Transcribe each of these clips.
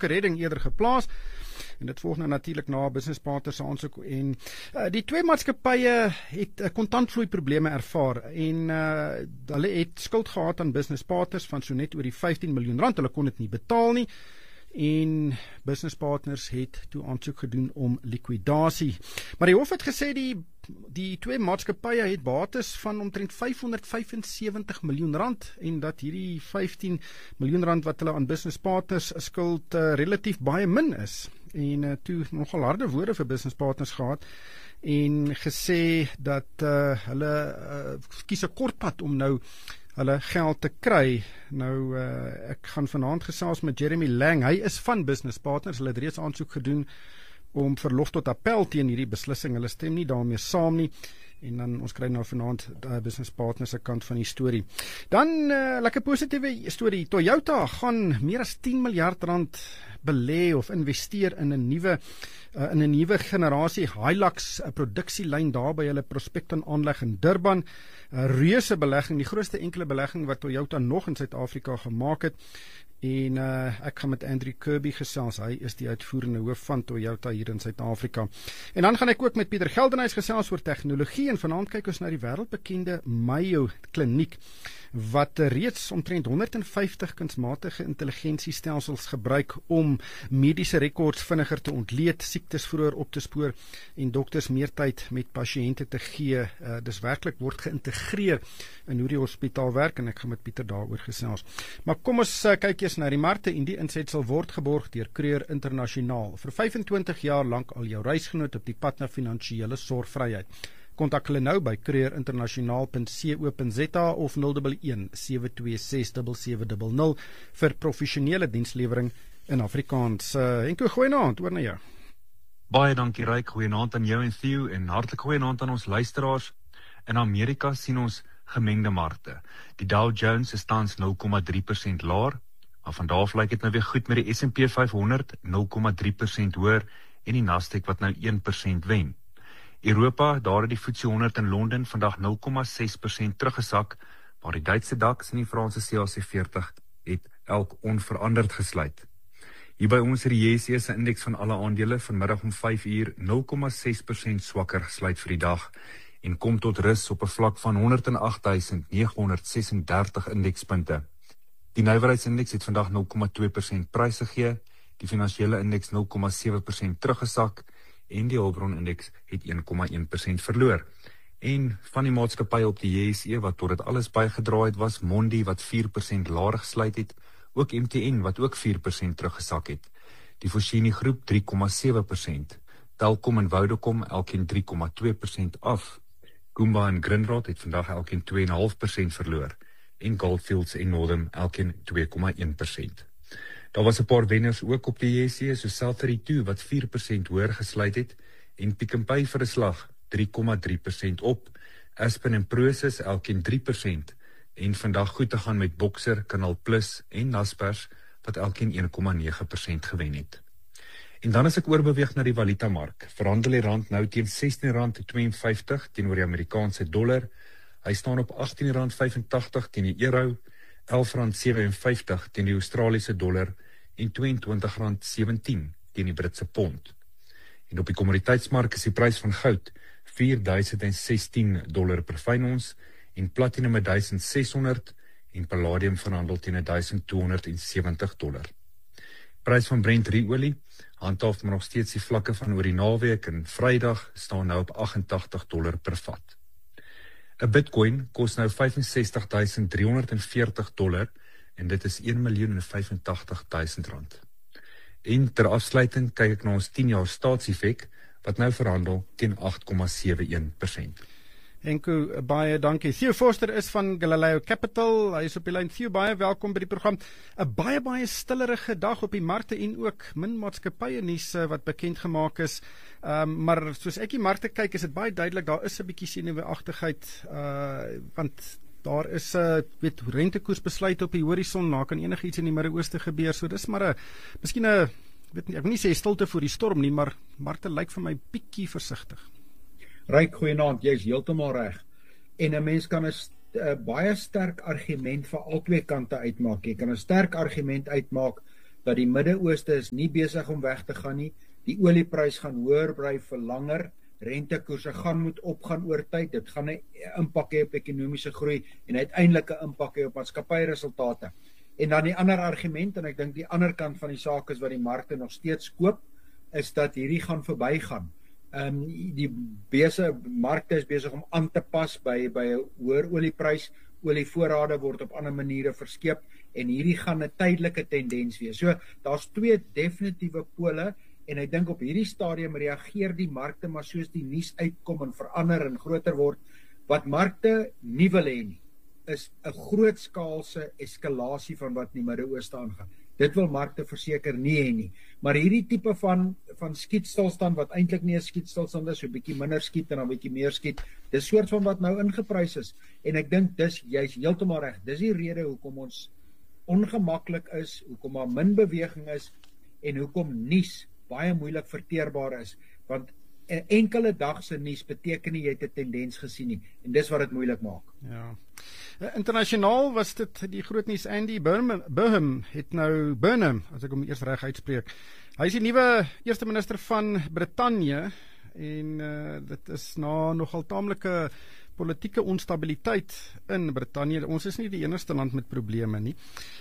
redding eerder geplaas. En dit volg nou natuurlik na Business Partners se aansoek en die twee maatskappye het kontantvloei probleme ervaar en hulle het skuld gehad aan Business Partners van so net oor die 15 miljoen rand. Hulle kon dit nie betaal nie. En Business Partners het toe aansoek gedoen om likwidasie. Maar die hof het gesê die twee maatskappye het bates van omtrent 575 miljoen rand en dat hierdie 15 miljoen rand wat hulle aan Business Partners skuld relatief baie min is. En toe nogal harde woorde vir Business Partners gehad en gesê dat hulle kies 'n kort pad om nou hulle geld te kry. Nou, ek gaan vanaand gesels met Jeremy Lang. Hy is van Business Partners. Hulle het reeds aansoek gedoen om verlof tot appel teen hierdie beslissing. Hulle stem nie daarmee saam nie. En dan ons kry nou vanaand Business Partners se kant van die storie. Dan lekker positiewe storie. Toyota gaan meer as 10 miljard rand belê of investeer in 'n nuwe generasie Hilux produksielyn daar by hulle Prospecton aanleg in Durban. 'n Reuse belegging, die grootste enkele belegging wat Toyota nog in Suid-Afrika gemaak het. En ek gaan met Andrew Kirby gesels. Hy is die uitvoerende hoof van Toyota hier in Suid-Afrika. En dan gaan ek ook met Pieter Geldenhuys gesels oor tegnologie en vanaand kyk ons na die wêreldbekende Mayo kliniek wat reeds omtrent 150 kunsmatige intelligensiestelsels gebruik om mediese rekords vinniger te ontleed, siektes vroeër op te spoor en dokters meer tyd met pasiënte te gee. Dis werklik word geïntegreer in hoe die hospitaal werk en ek gaan met Pieter daaroor gesels. Maar kom ons kyk eers na die markte en die insetsel word geborg deur Creer Internasionaal. Vir 25 jaar lank al jou reisgenoot op die pad na finansiële sorgvryheid. Kontak hulle nou by creerinternasionaal.co.za of 011-726-7700 vir professionele dienslewering in Afrikaans. Henko, goeienaand, oor na jou. Baie dankie Ryk, goeienaand aan jou en Theo en hartlik goeienaand aan ons luisteraars. In Amerika sien ons gemengde markte. Die Dow Jones is tans 0,3% laer, maar van daar af lyk dit nou weer goed met die S&P 500 0,3% hoër en die Nasdaq wat nou 1% wen. Europa, daar het die FTSE 100 in Londen vandag 0,6% teruggesak, maar die Duitse DAX en die Franse CAC 40 het elk onveranderd gesluit. Hier by ons het die JSE se indeks van alle aandele vanmiddag om 5 uur 0,6% swakker gesluit vir die dag en kom tot rus op 'n vlak van 108.936 indekspunte. Die nywerheidsindeks het vandag 0,2% prys gegee, die finansiële indeks 0,7% teruggesak en die hulpbronindeks het 1,1% verloor. En van die maatskappye op die JSE wat tot dit alles bygedra het was Mondi wat 4% laer gesluit het, ook MTN wat ook 4% teruggesak het. Die Foschini groep 3,7%, Telkom en Vodacom elkeen 3,2% af. Kumba en Grindrod het vandag elkeen 2,5% verloor en Goldfields en Northern elkeen 2,1%. Daar was 'n paar wenners ook op die JSE, so South32 wat 4% hoër gesluit het en Pick n Pay vir 'n slag 3,3% op. Aspen en Prosus elkeen 3% en vandag goed te gaan met Boxer, Canal Plus en Naspers wat elkeen 1,9% gewen het. En dan as ek oorbeweeg na die valutamark, verhandel die rand nou teen R16.52 teenoor die Amerikaanse dollar. Hy staan op R18.85 teen die euro, R11.57 teen die Australiese dollar en R22.17 teen die Britse pond. En op die kommoditeitsmark is die prys van goud $4.016 per fyn ons en platinum $1.600 en palladium verhandel teen $1.270. Prys van Brent olie handhaaf maar nog steeds die vlakke van oor die naweek en Vrydag staan nou op $88 per vat. 'n Bitcoin kos nou $65.340 en dit is R1.085.000. En ter afsluiting kyk ek na ons 10 jaar staatseffek wat nou verhandel teen 8,71%. Henko, baie dankie. Theo Forster is van Galileo Capital. Hy is op die lyn. Theo, baie welkom by die program. 'n baie stillerige dag op die markte en ook min maatskappye nuus wat bekend gemaak is. Maar soos ek die markte kyk, is dit baie duidelik, daar is 'n bietjie senuweeagtigheid, want daar is rentekoersbesluit op die horison, daar kan enigiets in die Midde-Ooste gebeur. So dis maar miskien ek wil nie sê stilte voor die storm nie, maar markte lyk vir my bietjie versigtig. Ryk, goeienaand, jy is heeltemal reg. En 'n mens kan 'n baie sterk argument vir albei kante uitmaak. Jy kan 'n sterk argument uitmaak dat die Midde-Ooste is nie besig om weg te gaan nie. Die olieprys gaan hoër bly vir langer. Rentekoerse moet opgaan oor tyd. Dit gaan 'n impak hê op ekonomiese groei en uiteindelik 'n impak hê op maatskappyresultate. En dan die ander argument, en ek dink die ander kant van die saak is wat die markte nog steeds koop, is dat hierdie gaan verbygaan. Die markte is besig om aan te pas by 'n hoër olieprys. Olievoorrade word op ander maniere verskeep en hierdie gaan 'n tydelike tendens wees. So daar's twee definitiewe pole. En ek dink op hierdie stadium reageer die markte maar soos die nuus uitkom en verander en groter word. Wat markte nie wil hê nie, is 'n grootskaalse eskalasie van wat in die Midde-Ooste aangaan. Dit wil markte verseker nie hê nie. Maar hierdie tipe van skietstilstand wat eintlik nie 'n skietstilstand is, so 'n bietjie minder skiet en dan 'n bietjie meer skiet, dis soort van wat nou ingeprys is. En ek dink dis jy's heeltemal reg. Dis die rede hoekom ons ongemaklik is, hoekom daar min beweging is en hoekom nuus baie moeilik verteerbaar is, want 'n enkele dag se nuus beteken nie jy het 'n tendens gesien nie, en dis wat dit moeilik maak. Ja. Internasionaal was dit die groot nuus. Andy Burnham het nou Burnham, as ek hom eers reg uitspreek. Hy is die nuwe eerste minister van Brittanje en dit is na nogal taamlike politieke onstabiliteit in Brittanje. Ons is nie die enigste land met probleme nie.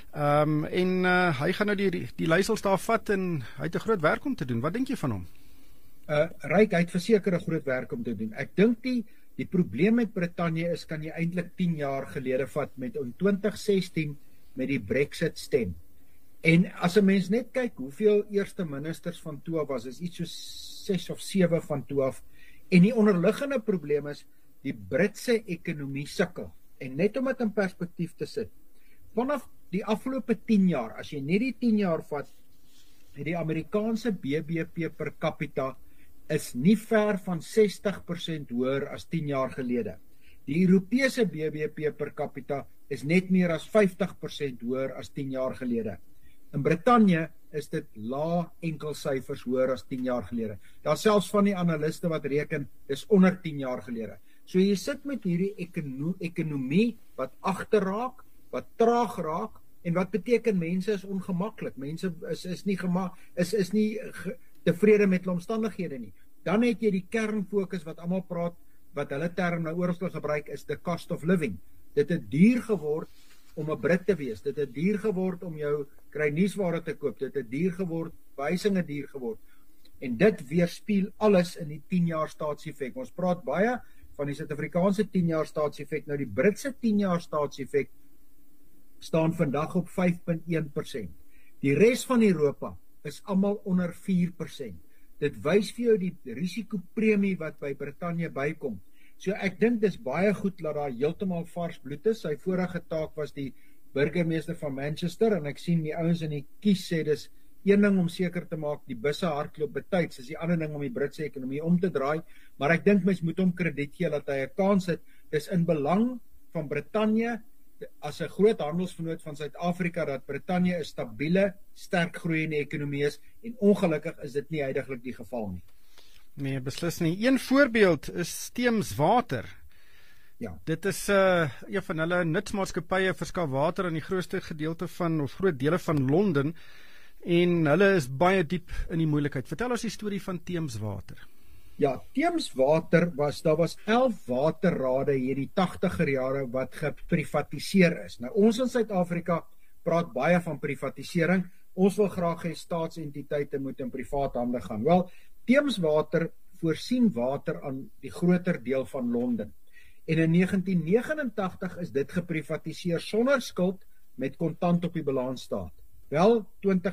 Hy gaan nou die leiersels daar vat en hy het 'n groot werk om te doen. Wat dink jy van hom? Ryk, hy het verseker 'n groot werk om te doen. Ek dink die probleem met Brittanje is, kan jy eintlik 10 jaar gelede vat met in 2016 met die Brexit stem. En as 'n mens net kyk hoeveel eerste ministers van toe af was, is iets so 6 of 7 van toe af. En die onderliggende probleem is die Britse ekonomie sukkel. En net om dit in perspektief te sit, vanaf die afgelope 10 jaar, as jy net die 10 jaar vat, het die Amerikaanse BBP per capita is nie ver van 60% hoër as 10 jaar gelede. Die Europese BBP per capita is net meer as 50% hoër as 10 jaar gelede. In Brittanje is dit lae enkelsyfers hoër as 10 jaar gelede. Daar selfs van die analiste wat reken, dis onder 10 jaar gelede. So jy sit met hierdie ekonomie wat agterraak, wat traag raak, en wat beteken mense is ongemaklik. Mense is nie tevrede met hulle omstandighede nie. Dan het jy die kernfokus wat almal praat, wat hulle term nou oral gebruik, is the cost of living. Dit het duur geword om 'n Brit te wees. Dit het duur geword om jou kruiniersware te koop. Dit het duur geword, behuising het duur geword. En dit weerspieël alles in die 10 jaar staatseffek. Ons praat baie van die Suid-Afrikaanse 10 jaar staatseffek. Nou die Britse 10 jaar staatseffek staan vandag op 5.1%. Die res van Europa is almal onder 4%. Dit wys vir jou die risikopremie wat by Brittanje bykom. So ek dink dis baie goed dat daar heeltemal vars bloed is. Sy vorige taak was die burgemeester van Manchester, en ek sien die ouens in die kies sê dis een ding om seker te maak die busse hardloop betyds, is die ander ding om die Britse ekonomie om te draai, maar ek dink mens moet hom krediet gee dat hy 'n kans het. Dis in belang van Brittanje as 'n groot handelsvernoot van Suid-Afrika dat Brittanje 'n stabiele, sterk groeiende ekonomie is, en ongelukkig is dit nie huidiglik die geval nie. Nee, beslis nie. Een voorbeeld is Theems Water. Ja. Dit is een van hulle nutsmaatskappye verskaf water aan die grootste gedeelte van, of groot dele van Londen, en hulle is baie diep in die moeilikheid. Vertel ons die storie van Theems Water. Ja, Theems Water daar was 11 waterrade hier die 80er jare wat geprivatiseer is. Nou ons in Suid-Afrika praat baie van privatisering. Ons wil graag hê staatsentiteite moet in privaat hande gaan. Wel, Theems Water voorsien water aan die groter deel van Londen. En in 1989 is dit geprivatiseer sonder skuld met kontant op die balansstaat. Wel,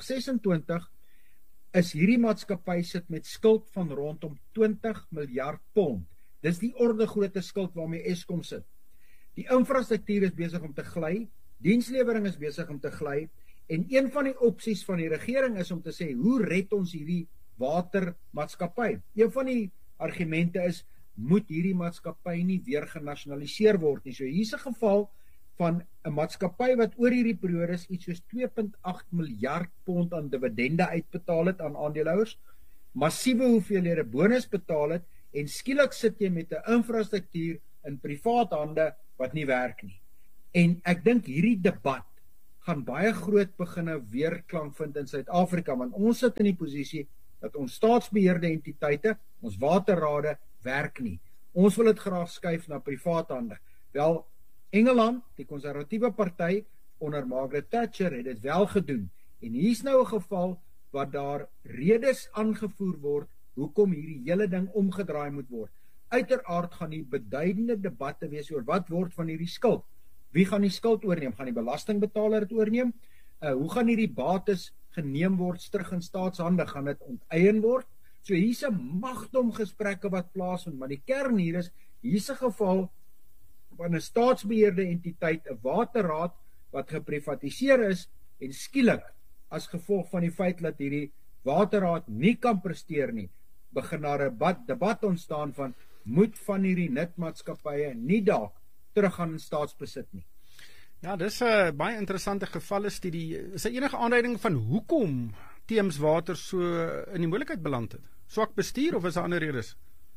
2026 is hierdie maatskappy sit met skuld van rondom 20 miljard pond. Dis die orde grootte skuld waarmee Eskom sit. Die infrastruktuur is besig om te gly, dienslewering is besig om te gly, en een van die opsies van die regering is om te sê, hoe red ons hierdie watermaatskappy? Een van die argumente is, moet hierdie maatskappy nie weer genasionaliseer word nie. So hier is 'n geval van 'n maatskappy wat oor hierdie periode iets soos 2.8 miljard pond aan dividende uitbetaal het aan aandeelhouers, massiewe hoeveelhede bonus betaal het, en skielik sit jy met 'n infrastruktuur in privaat hande wat nie werk nie. En ek dink hierdie debat gaan baie groot beginne weerklank vind in Suid-Afrika, want ons sit in die posisie dat ons staatsbeheerde entiteite, ons waterrade, werk nie. Ons wil dit graag skuif na privaat hande. Wel, Engeland, die konservatiewe party onder Margaret Thatcher, het dit wel gedoen. En hier is nou 'n geval wat daar redes aangevoer word hoekom hierdie hele ding omgedraai moet word. Uiteraard gaan die beduidende debatte wees oor wat word van hierdie skuld. Wie gaan die skuld oorneem? Gaan die belastingbetaler dit oorneem? Hoe gaan hierdie bates geneem word terug in staatshande? Gaan dit onteien word? So hier's 'n magdom gesprekke wat plaasvind, maar die kern hier is, hier's 'n geval van 'n staatsbeheerde entiteit, 'n waterraad wat geprivatiseer is en skielik as gevolg van die feit dat hierdie waterraad nie kan presteer nie, begin daar 'n debat ontstaan van moet van hierdie netmaatskappye nie dalk teruggaan in staatsbesit nie. Ja, dis 'n baie interessante gevallestudie. Is daar enige aanduiding van hoekom Theems Water so in die moeilikheid beland het? Swak bestuur of is daar ander redes?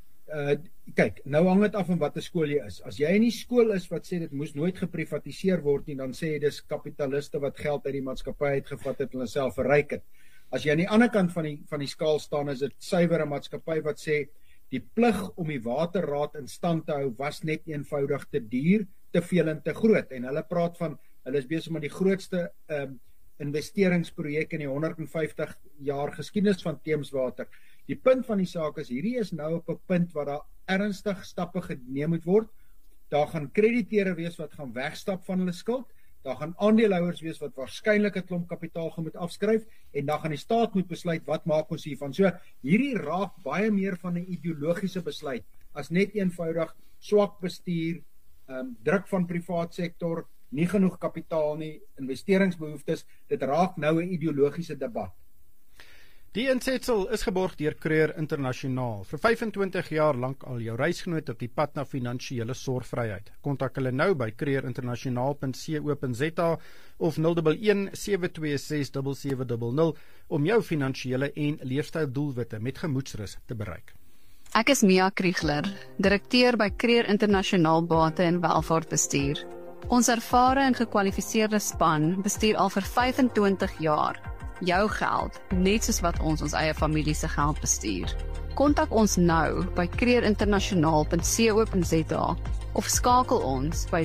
Kyk, nou hang dit af van watter skool jy is. As jy in die skool is wat sê dit moes nooit geprivatiseer word nie, dan sê jy dis kapitaliste wat geld uit die maatskappy uitgevat het en hulle self verryk het. As jy aan die ander kant van die skaal staan, is dit suiwer 'n maatskappy wat sê die plig om die waterraad in stand te hou was net eenvoudig te duur, te veel en te groot. En hulle praat van, hulle is besig met die grootste investeringsprojek in die 150 jaar geskiedenis van Theems Water. Die punt van die saak is, hierdie is nou op 'n punt waar daar ernstig stappe geneem moet word. Daar gaan krediteure wees wat gaan wegstap van hulle skuld. Daar gaan aandeelhouers wees wat waarskynlik 'n klomp kapitaal gaan moet afskryf en dan gaan die staat moet besluit wat maak ons hiervan. So hierdie raak baie meer van 'n ideologiese besluit as net eenvoudig swak bestuur, druk van privaat sektor, nie genoeg kapitaal nie, investeringsbehoeftes. Dit raak nou 'n ideologiese debat. Die insetsel is geborg deur Creer Internasionaal. Vir 25 jaar lank al jou reisgenoot op die pad na finansiële sorgvryheid. Kontak hulle nou by creerinternasionaal.co.za of 011-726-7700 om jou finansiële en leefstyldoelwitte met gemoedsrus te bereik. Ek is Mia Kriegler, direkteur by Creer Internasionaal Bate en Welvaartbestuur. Ons ervare en gekwalifiseerde span bestuur al vir 25 jaar. Jou geld, net soos wat ons eie familie se geld bestuur. Kontak ons nou by creerinternasionaal.co.za of skakel ons by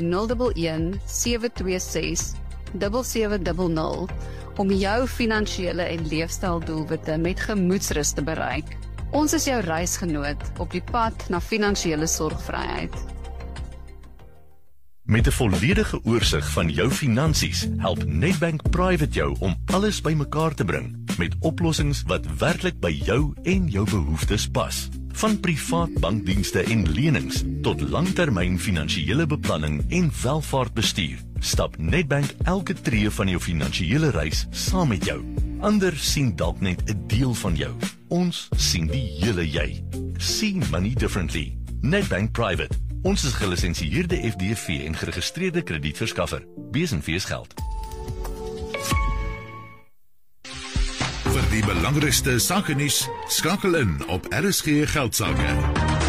011-726-7700 om jou finansiële en leefstyldoelwitte met gemoedsrus te bereik. Ons is jou reisgenoot op die pad na finansiële sorgvryheid. Met 'n volledige oorsig van jou finansies help Nedbank Private jou om alles bymekaar te bring met oplossings wat werklik by jou en jou behoeftes pas. Van privaat bankdienste en lenings tot langtermyn finansiële beplanning en welvaartbestuur, stap Nedbank elke tree van jou finansiële reis saam met jou. Ander sien dalk net 'n deel van jou. Ons sien die hele jy. See money differently. Nedbank Private. Ons is gelisensieerde FDV en geregistreerde kredietverskaffer. Besenfees geld. Vir die belangrikste sakenuus, skakel in op RSG Geldsaake.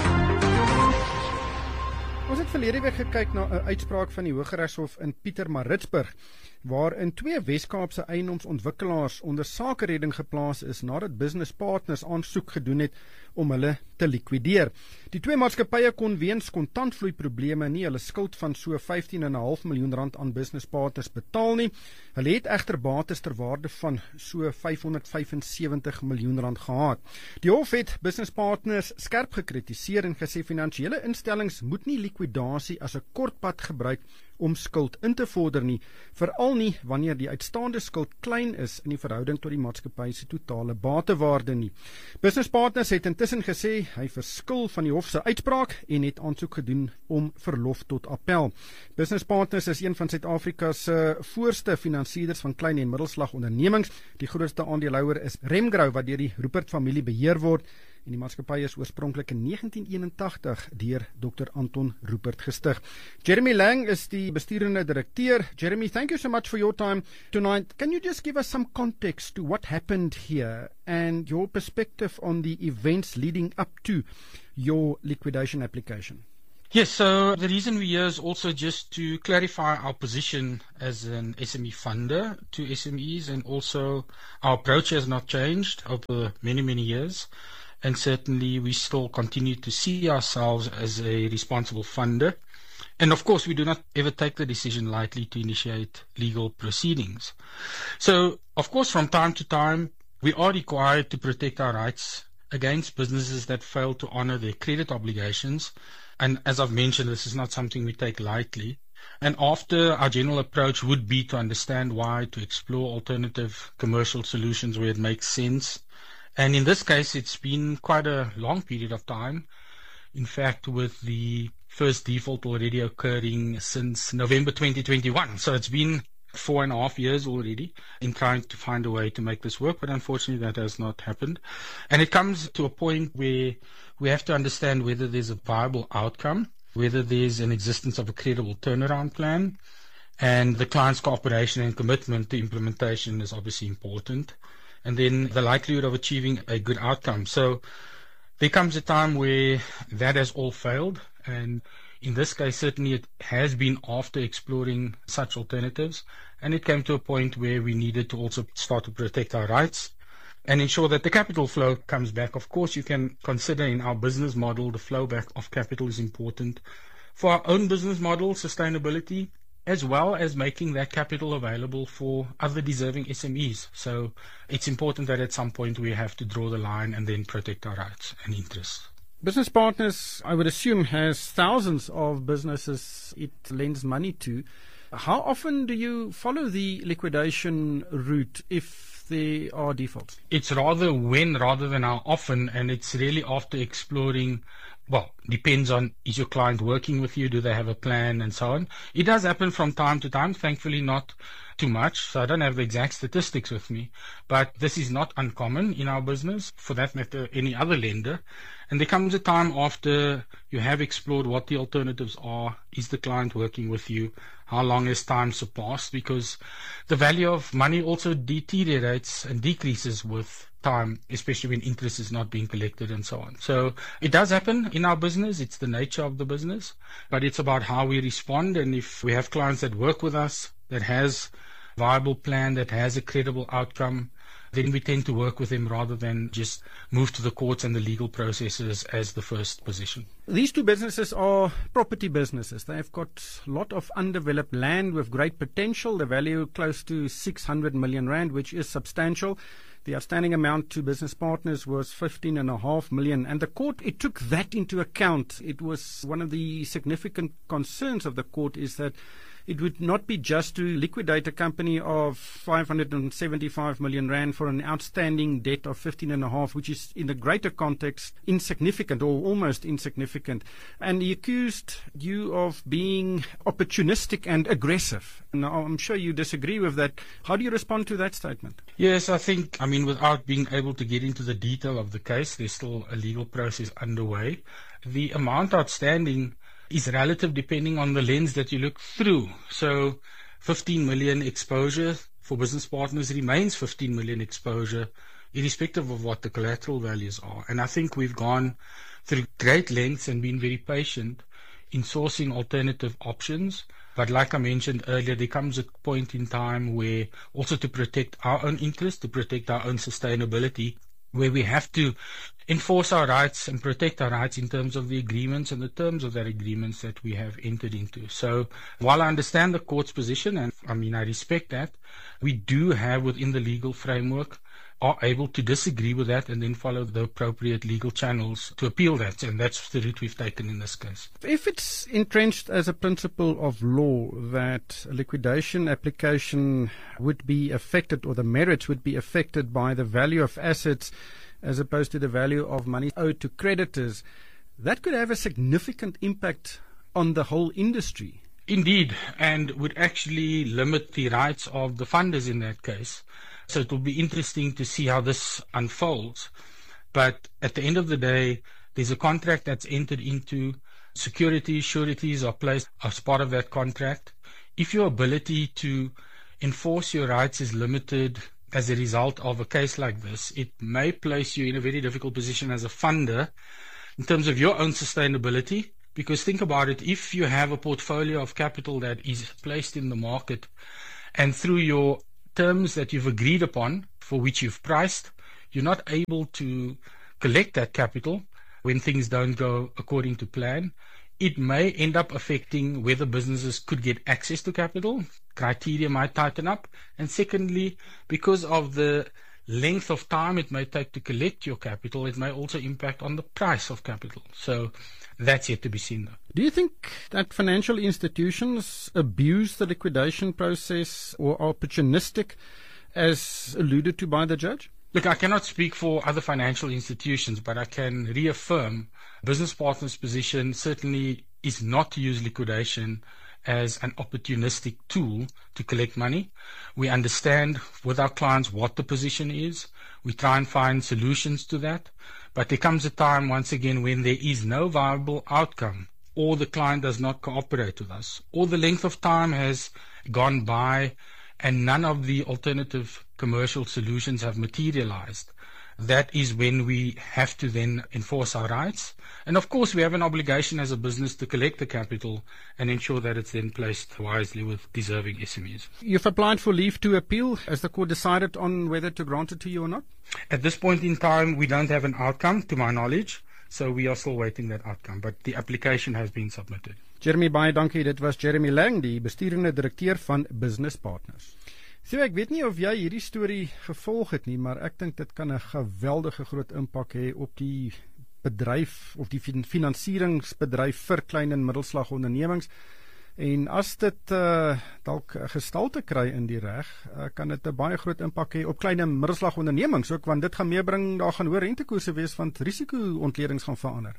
Ons het verlede week gekyk na 'n uitspraak van die Hooggeregshof in Pietermaritzburg, waarin 2 Wes-Kaapse eiendomsontwikkelaars onder sakeredding geplaas is nadat business partners aansoek gedoen het om hulle te likwideer. Die 2 maatskappye kon weens kontantvloeiprobleme nie hulle skuld van so 15,5 miljoen rand aan business partners betaal nie. Hulle het egter bates ter waarde van so 575 miljoen rand gehad. Die hof het business partners skerp gekritiseer en gesê finansiële instellings moet nie likwidasie as 'n kortpad gebruik om skuld in te vorder nie, veral nie wanneer die uitstaande skuld klein is in die verhouding tot die maatskappy se totale batewaarde nie. Business Partners het intussen gesê hy verskil van die hof se uitspraak en het aansoek gedoen om verlof tot appel. Business Partners is een van Suid-Afrika se voorste finansierders van klein en middelslag ondernemings. Die grootste aandeelhouer is Remgrow wat deur die Rupert familie beheer word. En die maatskappy is oorspronklik in 1981 deur Dr. Anton Rupert gestig. Jeremy Lang is die besturende direkteur. Jeremy, thank you so much for your time tonight. Can you just give us some context to what happened here and your perspective on the events leading up to your liquidation application? Yes, so the reason we're here is also just to clarify our position as an SME funder to SMEs, and also our approach has not changed over many, many years. And certainly we still continue to see ourselves as a responsible funder. And of course, we do not ever take the decision lightly to initiate legal proceedings. So, of course, from time to time, we are required to protect our rights against businesses that fail to honor their credit obligations. And as I've mentioned, this is not something we take lightly. And after, our general approach would be to understand why, to explore alternative commercial solutions where it makes sense. And in this case, it's been quite a long period of time. In fact, with the first default already occurring since November 2021. So it's been 4.5 years already in trying to find a way to make this work, but unfortunately that has not happened. And it comes to a point where we have to understand whether there's a viable outcome, whether there's an existence of a credible turnaround plan, and the client's cooperation and commitment to implementation is obviously important, and then the likelihood of achieving a good outcome. So there comes a time where that has all failed, and in this case, certainly it has been after exploring such alternatives, and it came to a point where we needed to also start to protect our rights and ensure that the capital flow comes back. Of course, you can consider in our business model, the flow back of capital is important for our own business model, sustainability, as well as making that capital available for other deserving SMEs. So it's important that at some point we have to draw the line and then protect our rights and interests. Business Partners, I would assume, has thousands of businesses it lends money to. How often do you follow the liquidation route if there are defaults? It's rather when rather than how often, and it's really after exploring, well, depends on, is your client working with you, do they have a plan, and so on. It does happen from time to time, thankfully not too much, so I don't have the exact statistics with me, but this is not uncommon in our business, for that matter any other lender. And there comes a time after you have explored what the alternatives are, is the client working with you, how long has time surpassed, because the value of money also deteriorates and decreases with time, especially when interest is not being collected and so on. So it does happen in our business, it's the nature of the business, but it's about how we respond. And if we have clients that work with us, that has a viable plan, that has a credible outcome, then we tend to work with them rather than just move to the courts and the legal processes as the first position. These two businesses are property businesses. They have got a lot of undeveloped land with great potential, the value close to 600 million rand, which is substantial. The outstanding amount to Business Partners was 15.5 million, and the court, it took that into account. It was one of the significant concerns of the court is that it would not be just to liquidate a company of 575 million rand for an outstanding debt of 15.5, which is in the greater context insignificant or almost insignificant. And he accused you of being opportunistic and aggressive. Now, I'm sure you disagree with that. How do you respond to that statement? Yes, I think, without being able to get into the detail of the case, there's still a legal process underway. The amount outstanding is relative depending on the lens that you look through. So 15 million exposure for Business Partners remains 15 million exposure irrespective of what the collateral values are. And I think we've gone through great lengths and been very patient in sourcing alternative options. But like I mentioned earlier, there comes a point in time where also to protect our own interests, to protect our own sustainability, where we have to enforce our rights and protect our rights in terms of the agreements and the terms of that agreements that we have entered into. So while I understand the court's position, and I respect that, we do have within the legal framework are able to disagree with that and then follow the appropriate legal channels to appeal that, and that's the route we've taken in this case. If it's entrenched as a principle of law that a liquidation application would be affected, or the merits would be affected by the value of assets as opposed to the value of money owed to creditors, that could have a significant impact on the whole industry. Indeed, and would actually limit the rights of the funders in that case. So it will be interesting to see how this unfolds. But at the end of the day, there's a contract that's entered into. Securities, sureties are placed as part of that contract. If your ability to enforce your rights is limited as a result of a case like this, it may place you in a very difficult position as a funder in terms of your own sustainability, Because think about it, if you have a portfolio of capital that is placed in the market and through your terms that you've agreed upon, for which you've priced, you're not able to collect that capital when things don't go according to plan, it may end up affecting whether businesses could get access to capital. Criteria might tighten up. And secondly, because of the length of time it may take to collect your capital, it may also impact on the price of capital. So that's yet to be seen, though. Do you think that financial institutions abuse the liquidation process or are opportunistic, as alluded to by the judge? Look, I cannot speak for other financial institutions, but I can reaffirm Business Partners' position certainly is not to use liquidation as an opportunistic tool to collect money. We understand with our clients what the position is. We try and find solutions to that. But there comes a time, once again, when there is no viable outcome, or the client does not cooperate with us, or the length of time has gone by and none of the alternative commercial solutions have materialized. That is when we have to then enforce our rights. And of course, we have an obligation as a business to collect the capital and ensure that it's then placed wisely with deserving SMEs. You've applied for leave to appeal. Has the court decided on whether to grant it to you or not? At this point in time, we don't have an outcome, to my knowledge. So we are still waiting that outcome. But the application has been submitted. Jeremy, baie dankie. Dit was Jeremy Lang, die besturende direkteur van Business Partners. So, ek weet nie of jy hierdie storie gevolg het nie, maar ek dink dit kan 'n geweldige groot impak hê op die bedryf of die finansieringsbedryf vir klein en middelslag ondernemings. En as dit dalk gestalte kry in die reg, kan dit 'n baie groot impak hê op klein en middelslag ondernemings ook, want dit gaan meebring, daar gaan hoë rentekoerse wees, want risiko-ontledings gaan verander.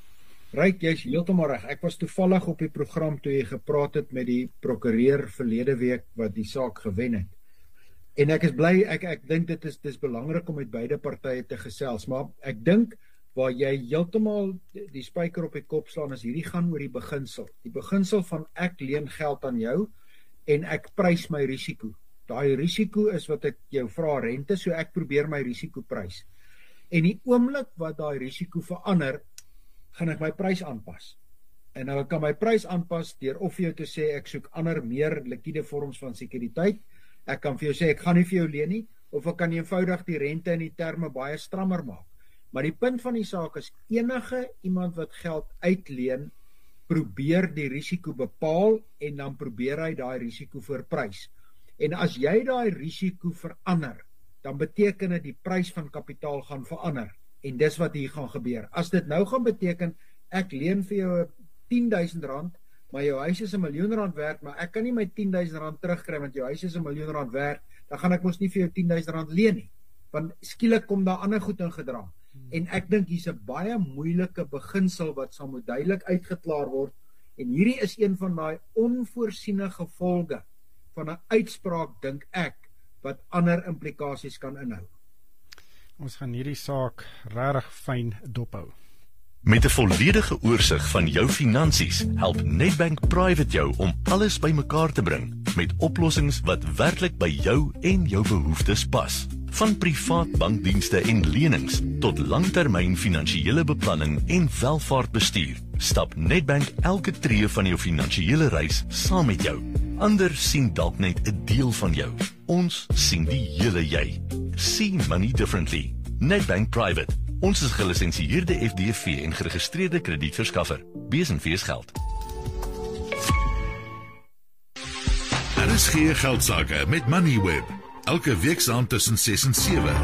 Ryk, jy's heeltemal reg. Ek was toevallig op die program toe jy gepraat het met die prokureur verlede week wat die saak gewen het. En ek is bly, ek dink dit is belangrik om met beide partye te gesels, maar ek dink waar jy heeltemal die spyker op die kop slaan is hierdie gaan oor die beginsel. Die beginsel van ek leen geld aan jou en ek prys my risiko. Daai risiko is wat ek jou vra rente, so ek probeer my risiko prys. En die oomblik wat daai risiko verander, gaan ek my prys aanpas. En nou kan my prys aanpas deur of vir jou te sê ek soek ander meer liquide vorms van sekuriteit. Ek kan vir jou sê ek gaan nie vir jou leen nie, of ek kan eenvoudig die rente en die terme baie strammer maak. Maar die punt van die saak is enige iemand wat geld uitleen, probeer die risiko bepaal en dan probeer hy daai risiko verprys. En as jy daai risiko verander, dan beteken dit die prys van kapitaal gaan verander. En dis wat hier gaan gebeur. As dit nou gaan beteken, ek leen vir jou R10,000, maar jou huis is R1 miljoen werd, maar ek kan nie my R10,000 terugkry, want jou huis is R1 miljoen werd, dan gaan ek mos nie vir jou R10,000 leen nie. Want skielik kom daar ander goed in gedrang. En ek dink hier's 'n baie moeilike beginsel wat sal moet duidelik uitgeklaar word. En hierdie is een van daai onvoorsiene gevolge van 'n uitspraak, dink ek, wat ander implikasies kan inhou. Ons gaan hierdie saak regtig fyn dophou. Met 'n volledige oorsig van jou finansies, help Nedbank Private jou om alles bymekaar te bring met oplossings wat werklik by jou en jou behoeftes pas. Van privaat bankdienste en lenings tot langtermyn finansiële beplanning en welvaartbestuur, stap Nedbank elke tree van jou finansiële reis saam met jou. Ander sien dalk net 'n deel van jou. Ons sien die hele jy. See money differently. Nedbank Private. Ons is gelisensieerde FDV en geregistreerde kredietverskaffer. Besenfees geld. RSG Geldsaake met Moneyweb. Elke week saam tussen 6 en 7.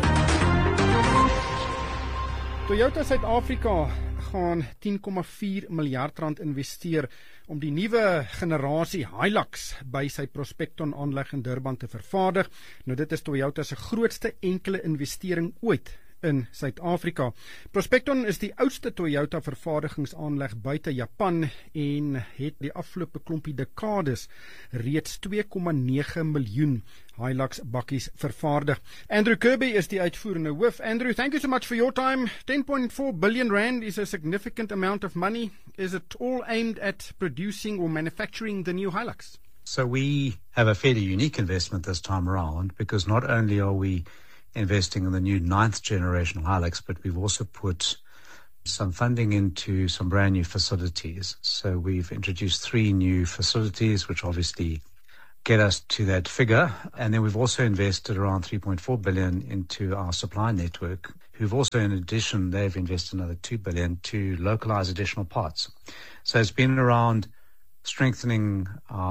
Toyota Suid-Afrika gaan 10,4 miljard rand investeer om die nuwe generasie Hilux by sy Prospecton aanleg in Durban te vervaardig. Nou dit is Toyota se grootste enkele investering ooit in Suid-Afrika. Prospecton is die oudste Toyota vervaardigingsaanleg buite Japan en het die afgelope klompie dekades reeds 2,9 miljoen Hilux bakkies vervaardig. Andrew Kirby is die uitvoerende hoof. Andrew, thank you so much for your time. 10.4 billion rand is a significant amount of money. Is it all aimed at producing or manufacturing the new Hilux? So we have a fairly unique investment this time around, because not only are we investing in the new 9th generation Hilux, but we've also put some funding into some brand new facilities. So we've introduced 3 new facilities, which obviously get us to that figure. And then we've also invested around 3.4 billion into our supply network, who've also, in addition, they've invested another 2 billion to localize additional parts. So it's been around strengthening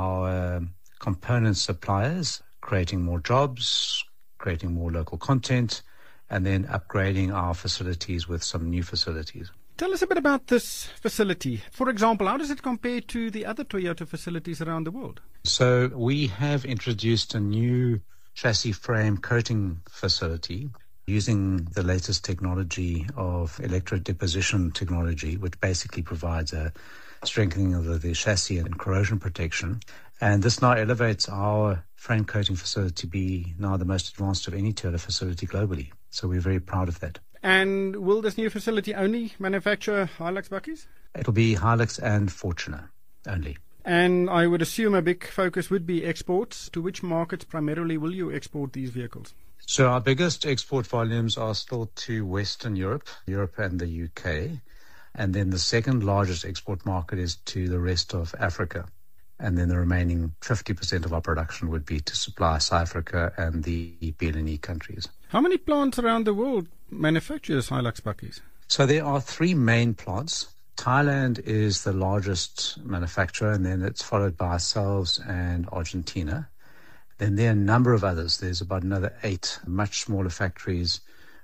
our component suppliers, creating more jobs, creating more local content, and then upgrading our facilities with some new facilities. Tell us a bit about this facility. For example, how does it compare to the other Toyota facilities around the world? So we have introduced a new chassis frame coating facility using the latest technology of electrode deposition technology, which basically provides a strengthening of the chassis and corrosion protection. And this now elevates our frame coating facility to be now the most advanced of any Toyota facility globally. So we're very proud of that. And will this new facility only manufacture Hilux bakkies? It'll be Hilux and Fortuner only. And I would assume a big focus would be exports. To which markets primarily will you export these vehicles? So our biggest export volumes are still to Western Europe and the UK. And then the second largest export market is to the rest of Africa. And then the remaining 50% of our production would be to supply South Africa and the BLNE countries. How many plants around the world manufacture Hilux bakkies? So there are 3 main plants. Thailand is the largest manufacturer, and then it's followed by ourselves and Argentina. Then there are a number of others. There's about another 8 much smaller factories,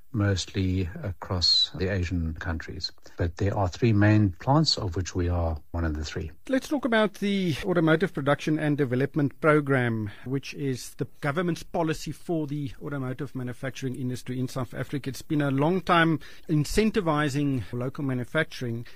mostly across the Asian countries. But there are 3 main plants, of which we are one of the 3. Let's talk about the Automotive Production and Development Program, which is the government's policy for the automotive manufacturing industry in South Africa. It's been a long time incentivizing local manufacturing.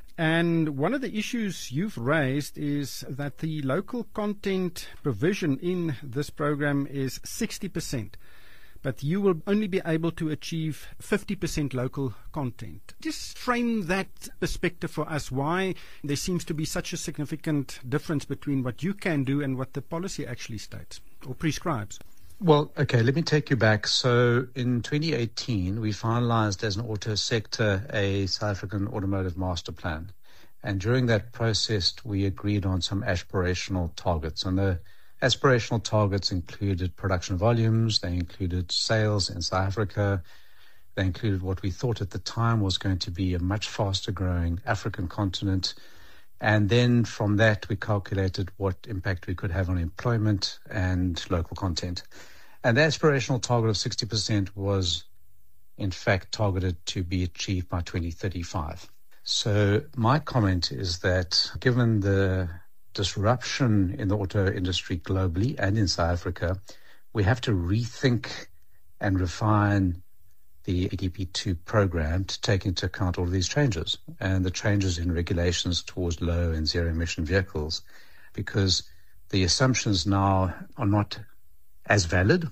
And one of the issues you've raised is that the local content provision in this program is 60%. But you will only be able to achieve 50% local content. Just frame that perspective for us, why there seems to be such a significant difference between what you can do and what the policy actually states or prescribes. Well, okay, let me take you back. So in 2018, we finalized as an auto sector a South African Automotive Master Plan. And during that process, we agreed on some aspirational targets. And the aspirational targets included production volumes, they included sales in South Africa, they included what we thought at the time was going to be a much faster growing African continent. And then from that, we calculated what impact we could have on employment and local content. And the aspirational target of 60% was, in fact, targeted to be achieved by 2035. So my comment is that given the disruption in the auto industry globally and in South Africa, we have to rethink and refine the ADP2 program to take into account all of these changes and the changes in regulations towards low and zero emission vehicles, because the assumptions now are not as valid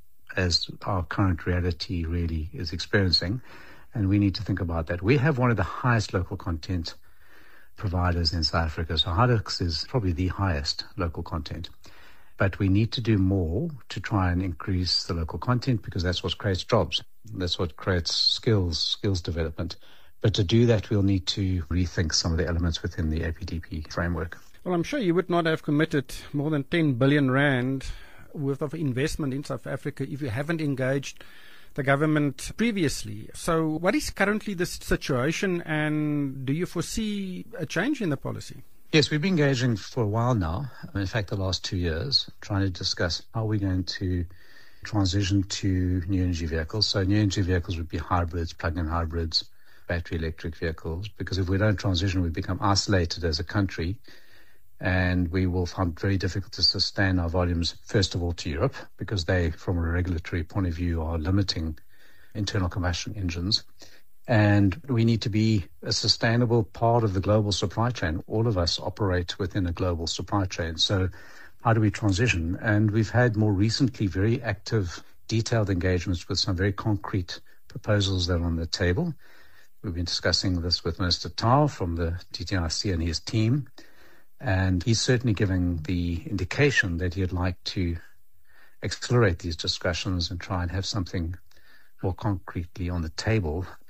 as our current reality really is experiencing. And we need to think about that. We have one of the highest local content providers in South Africa. So Hilux is probably the highest local content. But we need to do more to try and increase the local content, because that's what creates jobs. That's what creates skills development. But to do that, we'll need to rethink some of the elements within the APDP framework. Well, I'm sure you would not have committed more than 10 billion rand worth of investment in South Africa if you haven't engaged the government previously. So what is currently the situation, and do you foresee a change in the policy? Yes, we've been engaging for a while now. In fact, the last 2 years, trying to discuss how we're going to transition to new energy vehicles. So new energy vehicles would be hybrids, plug-in hybrids, battery electric vehicles, because if we don't transition, we become isolated as a country, and we will find it very difficult to sustain our volumes, first of all, to Europe, because they, from a regulatory point of view, are limiting internal combustion engines. And we need to be a sustainable part of the global supply chain. All of us operate within a global supply chain. So how do we transition? And we've had more recently very active, detailed engagements with some very concrete proposals that are on the table. We've been discussing this with Minister Tau from the DTIC and his team. And he's certainly giving the indication that he'd like to accelerate these discussions and try and have something more concretely on the table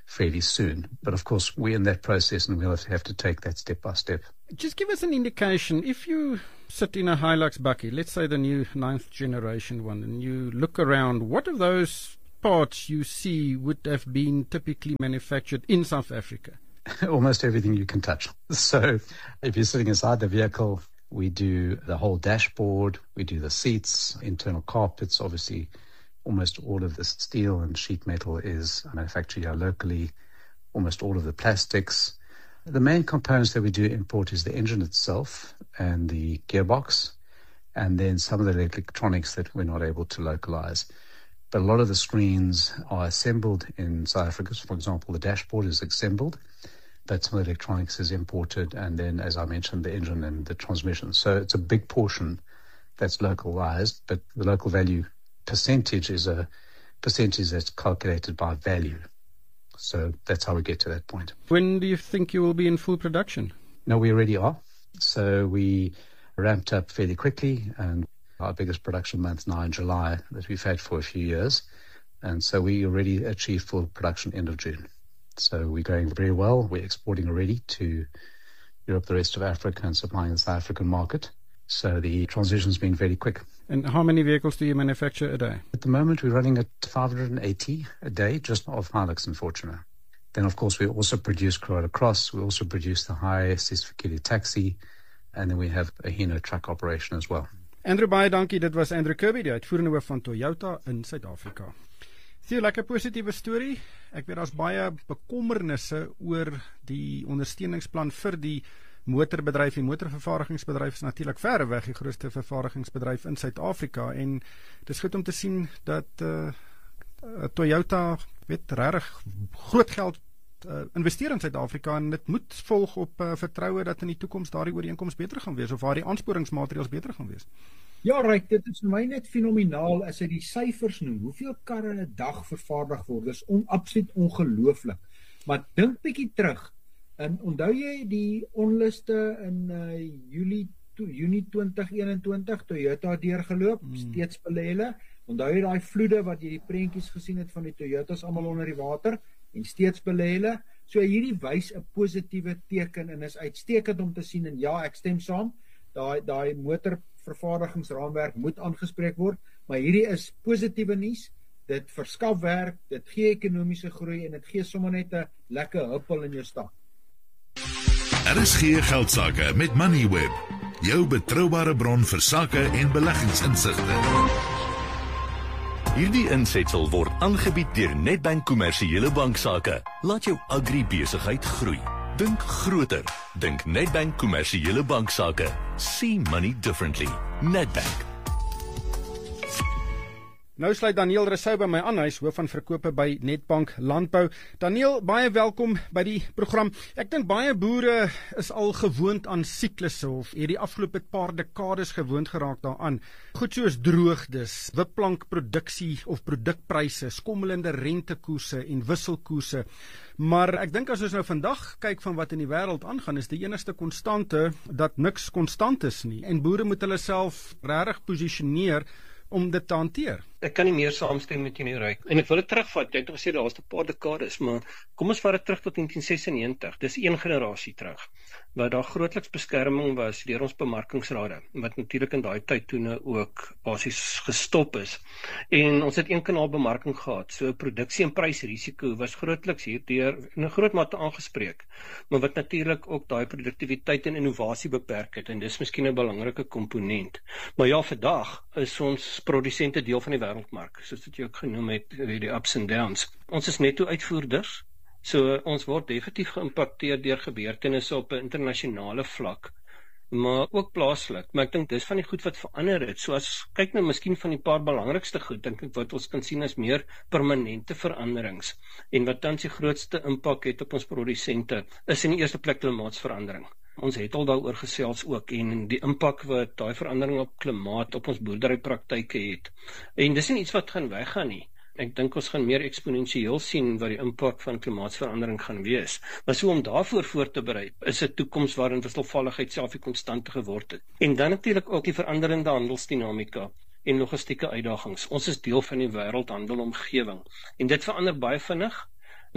fairly soon. But of course, we're in that process and we'll have to take that step by step. Just give us an indication, if you sit in a Hilux bakkie, let's say the new 9th generation one, and you look around, what of those parts you see would have been typically manufactured in South Africa? Almost everything you can touch. So if you're sitting inside the vehicle, we do the whole dashboard, we do the seats, internal carpets, obviously almost all of the steel and sheet metal is manufactured here locally, almost all of the plastics. The main components that we do import is the engine itself and the gearbox, and then some of the electronics that we're not able to localize. But a lot of the screens are assembled in South Africa. For example, the dashboard is assembled, but some of the electronics is imported, and then, as I mentioned, the engine and the transmission. So it's a big portion that's localized, but the local value percentage is a percentage that's calculated by value. So that's how we get to that point. When do you think you will be in full production? No, we already are. So we ramped up fairly quickly, and our biggest production month now in July that we've had for a few years. And so we already achieved full production end of June. So we're going very well. We're exporting already to Europe, the rest of Africa, and supplying the South African market. So the transition's been very quick. And how many vehicles do you manufacture a day? At the moment, we're running at 580 a day, just off Hilux and Fortuner. Then, of course, we also produce Corolla Cross. We also produce the high-SS Fikile taxi. And then we have a Hino truck operation as well. Andrew, baie dankie. Dit was Andrew Kirby, die uitvoerende hoof van Toyota in Suid-Afrika. Theo, lekker positiewe storie. Ek weet daar's baie bekommernisse oor die ondersteuningsplan vir die motorbedryf. Die motorvervaardigingsbedryf is natuurlik verre weg die grootste vervaardigingsbedryf in Suid-Afrika, en dit is goed om te sien dat Toyota regtig groot geld investeer in Suid-Afrika, en dit moet volg op vertroue dat in die toekoms daardie ooreenkoms beter gaan wees, of waar die aansporingsmaatreëls beter gaan wees. Ja, Ryk, dit is vir my net fenomenaal as jy die syfers noem. Hoeveel karre 'n dag vervaardig word, dis absoluut ongelooflik. Maar dink bietjie terug. En onthou jy die onluste in Junie 2021, Toyota deurgeloop, steeds belê. Onthou jy daai vloede wat jy die prentjies gesien het van die Toyotas almal onder die water, en steeds belê. So hierdie wys 'n positiewe teken, en is uitstekend om te sien, en ja, ek stem saam, daai motorvervaardigingsraamwerk moet aangespreek word, maar hierdie is positiewe nuus. Dit verskaf werk, dit gee ekonomiese groei, en dit gee sommer net 'n lekker huppel in jou stap. RSG Geldsaake met Moneyweb, jou betroubare bron vir sake en beleggingsinsigte. Hierdie insetsel word aangebied deur Nedbank Kommersiële Banksaake. Laat jou agribesigheid groei. Dink groter. Dink Nedbank Kommersiële Banksaake. See money differently. Nedbank. Nou sluit Daniel Rousseau by my aan, hy is hoof van verkope by Nedbank Landbou. Daniel, baie welkom by die program. Ek dink baie boere is al gewoond aan siklusse, of het die afgelope paar dekades gewoond geraak daaraan. Goed soos droogtes, wipplankproduksie of produkpryse, skommelende rentekoerse en wisselkoerse. Maar ek dink as ons nou vandag kyk van wat in die wêreld aangaan, is die enigste konstante dat niks konstant is nie. En boere moet hulle self regtig posisioneer om dit te hanteer. Ek kan nie meer saamstem met jou nie, Ryk. En ek wil dit terugvat, jy het gesê daar was 'n paar dekades, maar kom ons vat dit terug tot 1996. Dis 1 generasie terug, waar daar grootliks beskerming was deur ons bemarkingsrade, wat natuurlik in daai tyd toe ook basies gestop is. En ons het 1 kanaal bemarking gehad, so produksie en prysrisiko was grootliks hierdeur in 'n groot mate aangespreek, maar wat natuurlik ook daai produktiwiteit en innovasie beperk het, en dis miskien 'n belangrike komponent. Maar ja, vandag is ons produsente deel van die wêreldmark, soos dit jy ook genoem het, die ups and downs. Ons is netto uitvoerders, so ons word definitief geïmpakteer deur gebeurtenisse op 'n internasionale vlak, maar ook plaaslik. Maar ek dink dis van die goed wat verander het. So as kyk nou miskien van die paar belangrikste goed, dink ek wat ons kan sien is meer permanente veranderings, en wat tans die grootste impak het op ons produsente, is in die eerste plek klimaatsverandering. Ons het al daaroor gesels ook, en die impak wat daai verandering op klimaat op ons boerderypraktyke het. En dis nie iets wat gaan weggaan nie. Ek dink ons gaan meer eksponensieel sien wat die impak van klimaatsverandering gaan wees. Maar so om daarvoor voor te berei, is 'n toekoms waarin wisselvalligheid self die konstante geword het. En dan natuurlik ook die veranderende handelsdinamika en logistieke uitdagings. Ons is deel van die wêreldhandelomgewing, en dit verander baie vinnig.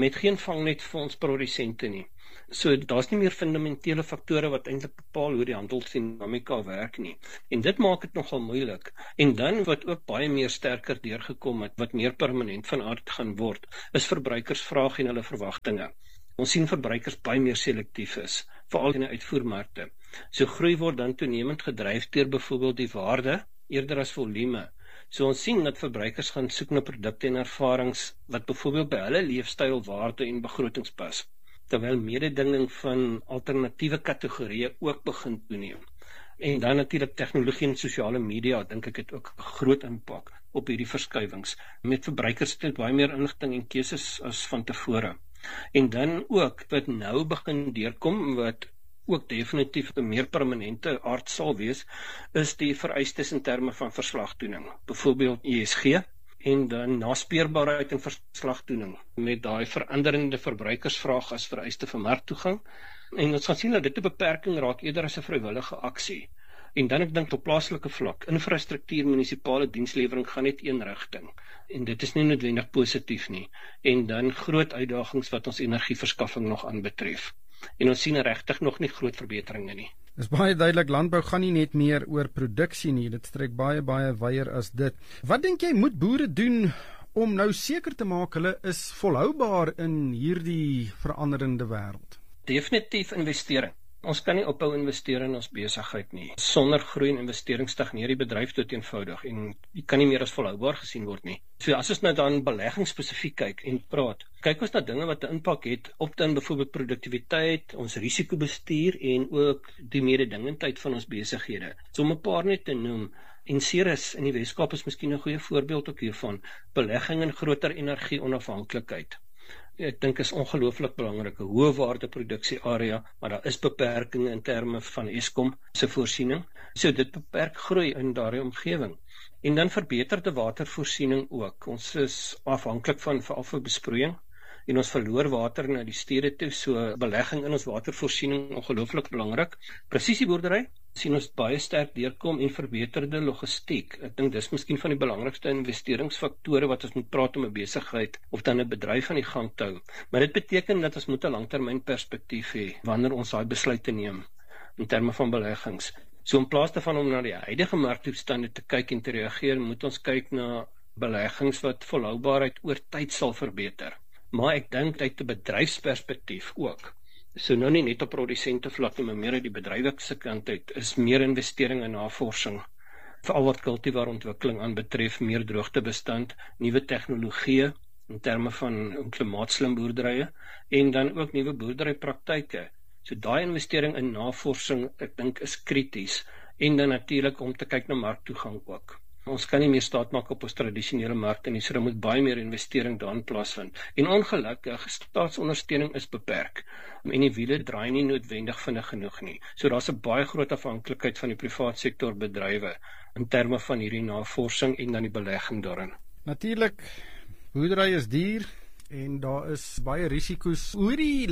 met geen vangnet vir ons produsente nie. So daar's nie meer fundamentele faktore wat eintlik bepaal hoe die handelsdinamika werk nie. En dit maak dit nogal moeilik. En dan wat ook baie meer sterker deurgekom het, wat meer permanent van aard gaan word, is verbruikersvraag en hulle verwagtinge. Ons sien verbruikers baie meer selektief is, veral in die uitvoermarkte. So groei word dan toenemend gedryf deur byvoorbeeld die waarde eerder as volume. So ons sien dat verbruikers gaan soek na produkte en ervarings wat byvoorbeeld by hulle leefstyl, waarde en begrotings pas, terwyl mededinging van alternatiewe kategorieë ook begin toeneem. En dan natuurlik tegnologie en sosiale media, dink ek het ook 'n groot impak op hierdie verskuiwings. Met verbruikers het baie meer inligting en keuses as van tevore. En dan ook wat nou begin deurkom, wat ook definitief 'n meer permanente aard sal wees, is die vereistes in terme van verslagdoening. Byvoorbeeld ESG en dan naspeurbaarheid en verslagdoening met daai veranderende verbruikersvraag as vereiste vir marktoegang. En ons gaan sien dat dit 'n beperking raak eerder as 'n vrywillige aksie. En dan ek dink op plaaslike vlak, infrastruktuur, munisipale dienslewering gaan net een rigting. En dit is nie noodwendig positief nie. En dan groot uitdagings wat ons energieverskaffing nog aanbetref. En ons sien regtig nog nie groot verbeteringe nie. Dis baie duidelik, landbou gaan nie net meer oor produksie nie, dit strek baie wyer as dit. Wat dink jy moet boere doen om nou seker te maak hulle is volhoubaar in hierdie veranderende wêreld? Definitief investering. Ons kan nie ophou investeer in ons besigheid nie. Sonder groei en investering stagneer die bedryf tot eenvoudig en die kan nie meer as volhoubaar gesien word nie. So as ons nou dan belegging spesifiek kyk en praat, kyk ons na dinge wat 'n impak het op dan byvoorbeeld produktiwiteit, ons risikobestuur en ook die mededingendheid van ons besighede. So om 'n paar net te noem, en Ceres in die Weskaap is miskien 'n goeie voorbeeld ook hiervan, belegging in groter energie-onafhanklikheid. Ek dink is ongelooflik belangrik, 'n hoë waarde produksiearea, maar daar is beperkings in terme van Eskom se voorsiening. So dit beperk groei in daardie omgewing. En dan verbeterde watervoorsiening ook. Ons is afhanklik van veral vir besproeiing en ons verloor water na die stede toe, so belegging in ons watervoorsiening ongelooflik belangrik. Presisieboerdery sien ons baie sterk deurkom en verbeterde logistiek. Ek dink dis miskien van die belangrikste investeringsfaktore wat ons moet praat om 'n besigheid of dan 'n bedryf aan die gang te hou. Maar dit beteken dat ons moet 'n langtermynperspektief hê wanneer ons daai besluite neem in terme van beleggings. So in plaas daarvan om na die huidige marktoestande te kyk en te reageer, moet ons kyk na beleggings wat volhoubaarheid oor tyd sal verbeter. Maar ek dink uit 'n bedryfsperspektief ook. So nou nie net op produsente vlak nie, maar meer uit die bedrywighede kant uit, is meer investering in navorsing, veral wat kultivaarontwikkeling aanbetref, meer droogtebestand, nuwe tegnologieë in terme van klimaatslim boerderye en dan ook nuwe boerderypraktyke. So daai investering in navorsing, ek dink, is krities en dan natuurlik om te kyk na marktoegang ook. Ons kan nie meer staat maak op ons tradisionele markte nie, so daar moet baie meer investering daarin plaasvind. En ongelukkig, staatsondersteuning is beperk en die wiele draai nie noodwendig vinnig genoeg nie. So daar's 'n baie groot afhanklikheid van die privaat sektor bedrywe in terme van hierdie navorsing en dan die belegging daarin. Natuurlik, boerdery is duur en daar is baie risiko's. Hoe het die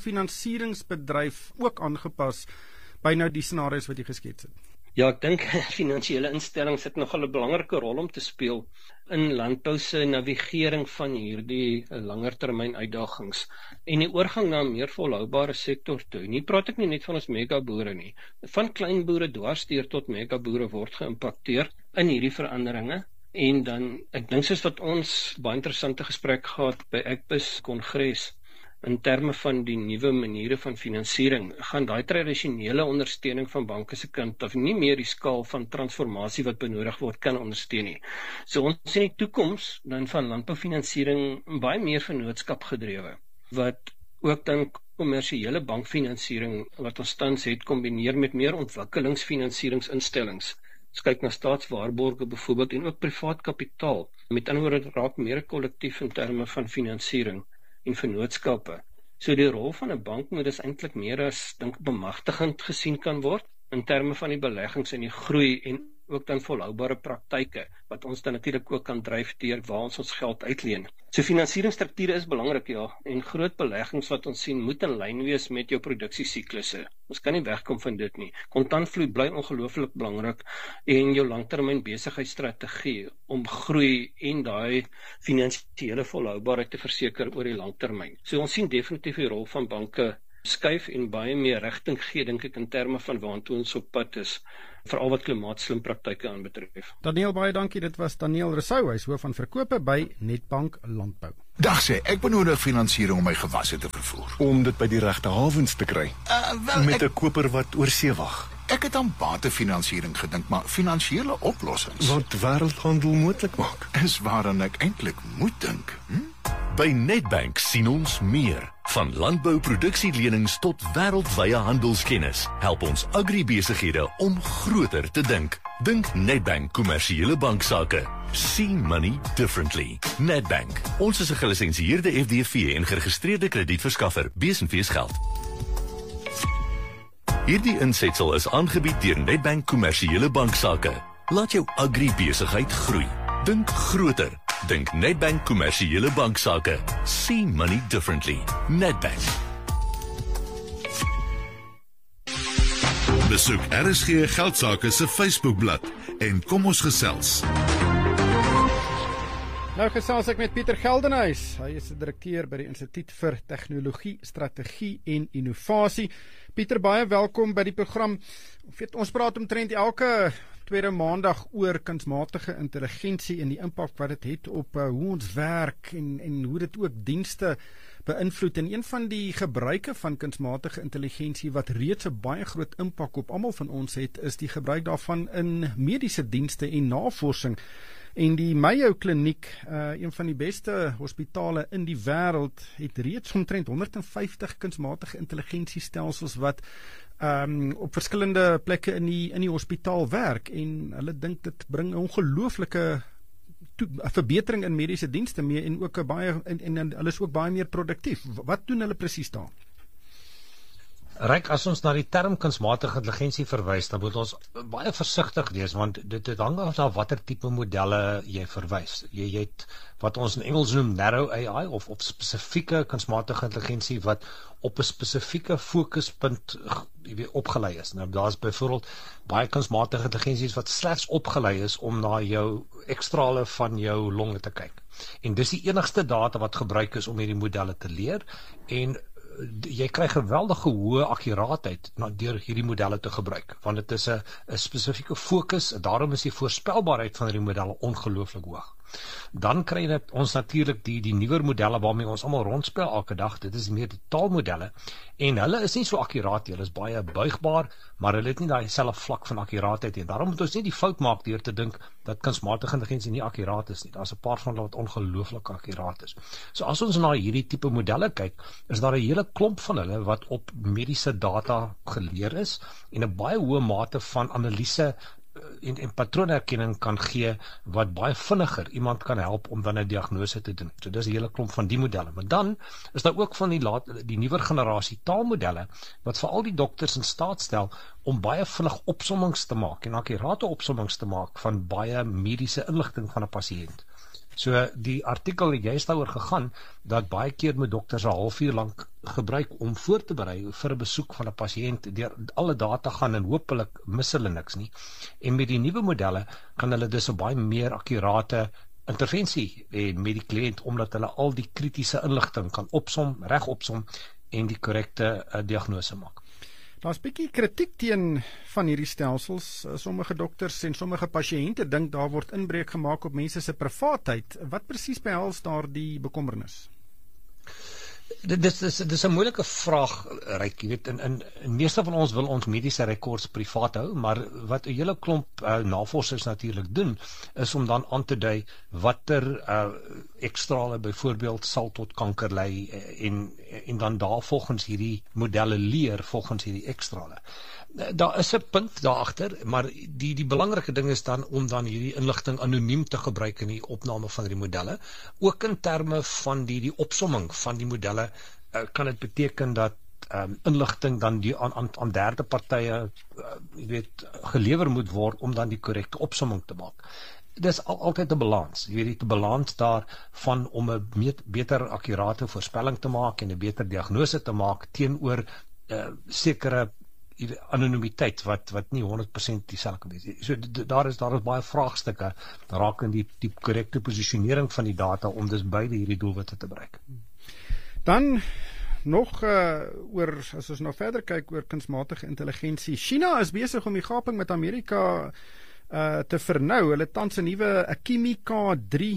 landboufinansieringsbedryf ook aangepas by nou die scenario's wat jy geskets het? Ja, ek dink finansiële instellings het nogal 'n belangrike rol om te speel in landbou se navigering van hierdie langertermyn uitdagings en die oorgang na 'n meer volhoubare sektor toe. Nie praat ek nie net van ons megaboere nie. Van klein boere dwarsdeur tot megaboere word geïmpakteer in hierdie veranderinge. En dan, ek dink soos wat ons baie interessante gesprek gehad by Ekbus Kongres in terme van die nuwe maniere van finansiering, gaan daai tradisionele ondersteuning van banke se kant of nie meer die skaal van transformasie wat benodig word kan ondersteun nie. So ons sien die toekoms dan van landboufinansiering baie meer vennootskap gedrewe, wat ook dan kommersiële bankfinansiering wat ons tans het kombineer met meer ontwikkelingsfinansieringsinstellings. Ons kyk na staatswaarborge byvoorbeeld en ook privaat kapitaal. Met ander woorde, dit raak meer 'n kollektief in terme van finansiering en vennootskappe. So die rol van 'n bank moet dus eintlik meer as dink bemagtigend gesien kan word in terme van die beleggings en die groei en ook dan volhoubare praktyke wat ons dan natuurlik ook kan dryf deur waar ons geld uitleen. So finansieringsstrukture is belangrik, ja, en groot beleggings wat ons sien moet in lyn wees met jou produksiesiklusse. Ons kan nie wegkom van dit nie. Kontantvloei bly ongelooflik belangrik en jou langtermyn besigheidsstrategie om groei en daai finansiële volhoubaarheid te verseker oor die langtermyn. So ons sien definitief die rol van banke skuif en baie meer rigting gee, dink ek, in terme van waartoe ons op pad is, veral wat klimaatslim praktyke aanbetref. Daniel, baie dankie. Dit was Daniel Rousseau, hy is hoof van verkope by Nedbank Landbou. Dag sê, ek benodig finansiering om my gewasse te vervoer. Om dit by die regte hawens te kry. Met 'n koper wat oor see wag. Ek het aan batefinansiering gedink, maar finansiële oplossings wat wêreldhandel moontlik maak, is waaraan ek eintlik moet dink. By Nedbank sien ons meer. Van landbouproduksielenings tot wêreldwye handelskennis, help ons agribesighede om groter te dink. Dink Nedbank kommersiële banksaake. See money differently. Nedbank. Ons is 'n gelisensieerde FDV en geregistreerde kredietverskaffer. Besenfees geld. Hierdie insetsel is aangebied deur Nedbank kommersiële banksaake. Laat jou agribesigheid groei. Dink groter. Dink Nedbank kommersiële banksaake. See money differently. Nedbank. Besoek RSG Geldsaake se Facebookblad en kom ons gesels. Nou gesels ek met Pieter Geldenhuys. Hy is 'n direkteur by die Instituut vir Tegnologie, Strategie en Innovasie. Pieter, baie welkom by die program. Ons praat omtrent elke tweede maandag oor kunsmatige intelligensie en die impak wat dit het op hoe ons werk en hoe dit ook dienste beïnvloed. En een van die gebruike van kunsmatige intelligensie wat reeds 'n baie groot impak op almal van ons het, is die gebruik daarvan in mediese dienste en navorsing. En die Mayo Kliniek, een van die beste hospitale in die wêreld, het reeds omtrent 150 kunsmatige intelligensiestelsels wat op verskillende plekke in die hospitaal werk, en hulle dink dit bring 'n ongelooflike verbetering in mediese dienste mee en ook 'n baie en hulle is ook baie meer produktief. Wat doen hulle presies daar? Ryk, as ons na die term kunsmatige intelligensie verwys, dan moet ons baie versigtig wees, want dit hang af na watter tipe modelle jy verwys. Jy het wat ons in Engels noem narrow AI of spesifieke kunsmatige intelligensie wat op 'n spesifieke fokuspunt opgelei is. Nou daar is byvoorbeeld baie kunsmatige intelligensies wat slegs opgelei is om na jou ekstrale van jou longe te kyk. En dis die enigste data wat gebruik is om hierdie modelle te leer, en jy kry geweldige hoë akkuraatheid deur hierdie modelle te gebruik, want dit is 'n spesifieke fokus, daarom is die voorspelbaarheid van hierdie modelle ongelooflik hoog. Dan kry ons natuurlik die nuwer modelle waarmee ons almal rondspeel elke dag, dit is meer die taalmodelle, en hulle is nie so akkuraat, hulle is baie buigbaar, maar hulle het nie daai selfde vlak van akkuraatheid, en daarom moet ons nie die fout maak deur te dink dat kunsmatige intelligensie nie akkuraat is nie. Daar's 'n paar van hulle wat ongelooflik akkuraat is. So as ons na hierdie tipe modelle kyk, is daar 'n hele klomp van hulle wat op mediese data geleer is en 'n baie hoë mate van analise en patroonherkenning kan gee wat baie vinniger iemand kan help om dan 'n diagnose te doen. So dis 'n hele klomp van die modelle. Maar dan is daar ook van die nuwer generasie taalmodelle wat veral die dokters in staat stel om baie vinnig opsommings te maak en akkurate opsommings te maak van baie mediese inligting van 'n pasiënt. So die artikel het juist daaroor gegaan dat baie keer moet dokters 'n halfuur lank gebruik om voor te berei vir 'n besoek van 'n pasiënt, deur alle data gaan en hopelik mis hulle niks nie. En met die nuwe modelle kan hulle dus 'n baie meer akkurate intervensie met die kliënt, omdat hulle al die kritiese inligting kan reg opsom en die korrekte diagnose maak. Daar's 'n bietjie kritiek teen van hierdie stelsels. Sommige dokters en sommige pasiënte dink daar word inbreuk gemaak op mense se privaatheid. Wat presies behels daardie bekommernis? Dit is 'n moeilike vraag, Ryk. Jy weet, in meeste van ons wil ons mediese rekords privaat hou, maar wat 'n hele klomp navorsers natuurlik doen, is om dan aan te dui watter ekstrale byvoorbeeld sal tot kanker lei en dan daar volgens hierdie modelle leer volgens hierdie ekstrale. Daar is 'n punt daar agter, maar die belangrike ding is dan om dan hierdie inligting anoniem te gebruik in die opname van die modelle. Ook in terme van die opsomming van die modelle kan dit beteken dat inligting dan die aan derde partye gelewer moet word om dan die korrekte opsomming te maak. Dis altyd 'n balans. Jy weet, die balans daarvan om 'n beter akkurate voorspelling te maak en 'n beter diagnose te maak teenoor sekere anonimiteit wat nie 100% dieselfde kan wees. So daar is baie vraagstukke rakende die korrekte posisionering van die data om dus beide hierdie doelwitte te bereik. Dan nog oor, as ons nou verder kyk oor kunsmatige intelligensie. China is besig om die gaping met Amerika te vernou. Hulle tans 'n nuwe Kimi K3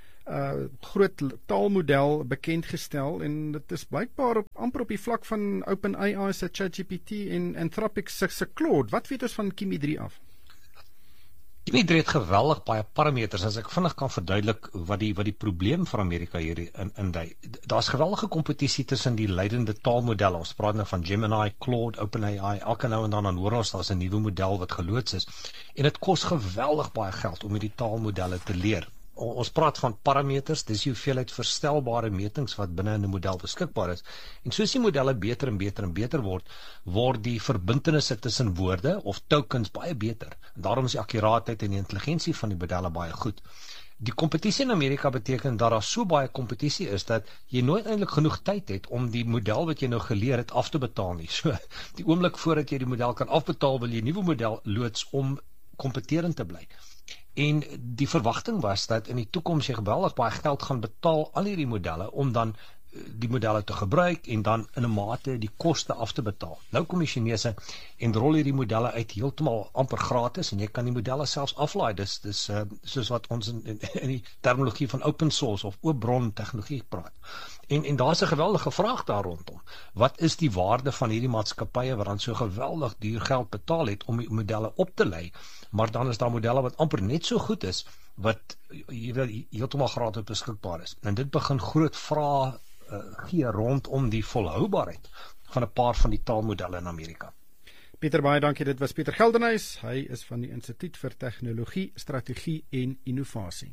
groot taalmodel bekendgestel en dit is blykbaar amper op die vlak van OpenAI se ChatGPT en Anthropic se Claude. Wat weet ons van Kimi 3 af? Kimi 3 het geweldig baie parameters, as ek vinnig kan verduidelik wat die probleem vir Amerika hier indui. Daar's geweldige kompetisie tussen die leidende taalmodelle. Ons praat nou van Gemini, Claude, OpenAI, elke nou en dan hoor ons daar's 'n nuwe model wat geloods is. En dit kos geweldig baie geld om hierdie taalmodelle te leer. Ons praat van parameters, dis die hoeveelheid verstelbare metings wat binne in 'n model beskikbaar is. En soos die modelle beter en beter word die verbintenisse tussen woorde of tokens baie beter. En daarom is die akkuraatheid en die intelligensie van die modelle baie goed. Die kompetisie in Amerika beteken dat daar so baie kompetisie is dat jy nooit eintlik genoeg tyd het om die model wat jy nou geleer het af te betaal nie. So die oomblik voordat jy die model kan afbetaal, wil jy 'n nuwe model loods om kompeterend te bly. En die verwagting was dat in die toekoms jy geweldig baie geld gaan betaal al hierdie modelle om dan die modelle te gebruik en dan in 'n mate die koste af te betaal. Nou kom die Chinese en rol hierdie modelle uit heeltemal amper gratis en jy kan die modelle selfs aflaai. Dis soos wat ons in die terminologie van open source of oop bron tegnologie praat. En daar's 'n geweldige vraag daar rondom. Wat is die waarde van hierdie maatskappye wat dan so geweldig duur geld betaal het om die modelle op te lei, maar dan is daar modelle wat amper net so goed is wat heeltemal gratis beskikbaar is. En dit begin groot vrae gee rondom die volhoubaarheid van 'n paar van die taalmodelle in Amerika. Pieter, baie dankie. Dit was Pieter Geldenhuys. Hy is van die Instituut vir Tegnologie, Strategie en Innovasie.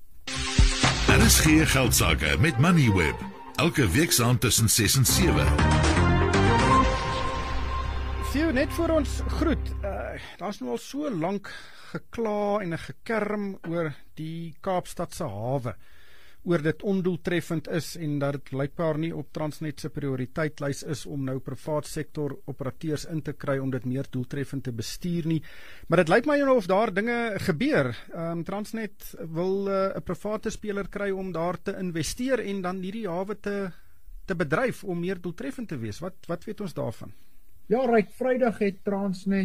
RSG Geldsaake met Moneyweb. Elke week saam tussen 6 en 7. Theo, net voor ons groet, daar's nou al so lank gekla en gekerm oor die Kaapstadse hawe, oor dit ondoeltreffend is en dat dit blykbaar nie op Transnet se prioriteitslys is om nou privaat sektor operateurs in te kry om dit meer doeltreffend te bestuur nie. Maar dit lyk my nou of daar dinge gebeur. Transnet wil 'n private speler kry om daar te investeer en dan hierdie hawe te bedryf om meer doeltreffend te wees. Wat weet ons daarvan? Ja, Vrydag het Transnet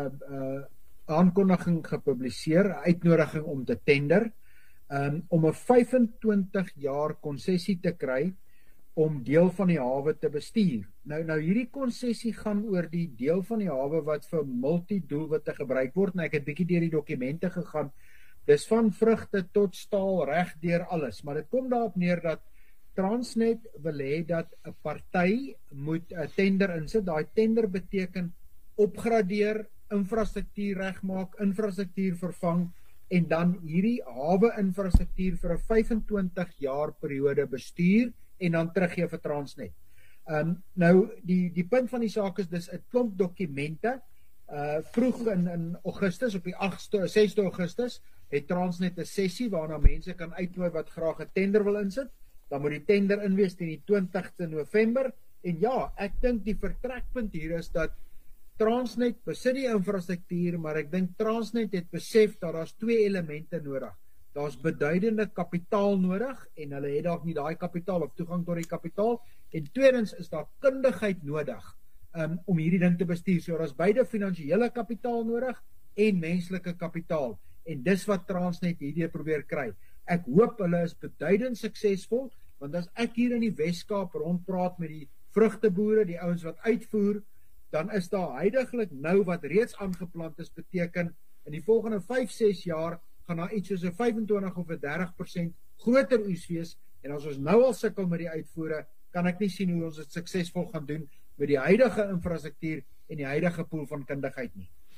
aankondiging gepubliseer, 'n uitnodiging om te tender, om 'n 25 jaar konsessie te kry om deel van die hawe te bestuur. Nou hierdie konsessie gaan oor die deel van die hawe wat vir multidoelwitte gebruik word. Nou ek het bietjie deur die dokumente gegaan. Dis van vrugte tot staal, reg deur alles, maar dit kom daarop neer dat Transnet wil hê dat 'n party moet 'n tender insit. Daai tender beteken opgradeer, infrastruktuur regmaak, infrastruktuur vervang en dan hierdie hawe-infrastruktuur vir 'n 25 jaar periode bestuur en dan teruggee vir Transnet. Nou die punt van die saak is dis 'n klomp dokumente. Vroeg in Augustus, op die 6de Augustus, het Transnet 'n sessie waarna mense kan uitnooi wat graag 'n tender wil insit. Dan moet die tender inwees teen die 20ste November. En ja, ek dink die vertrekpunt hier is dat Transnet besit die infrastruktuur, maar ek dink Transnet het besef dat daar's twee elemente nodig. Daar's beduidende kapitaal nodig en hulle het dalk nie daai kapitaal of toegang tot die kapitaal. En tweedens is daar kundigheid nodig om hierdie ding te bestuur. So daar's beide finansiële kapitaal nodig en menslike kapitaal. En dis wat Transnet hierdie probeer kry. Ek hoop hulle is beduidend suksesvol, want as ek hier in die Weskaap rondpraat met die vrugteboere, die ouens wat uitvoer, dan is daar huidiglik nou wat reeds aangeplant is, beteken in die volgende 5-6 jaar gaan daar iets soos 'n 25 of 'n 30% groter oes wees, en as ons nou al sukkel met die uitvoere, kan ek nie sien hoe ons dit suksesvol gaan doen met die huidige infrastruktuur en die huidige pool van kundigheid nie.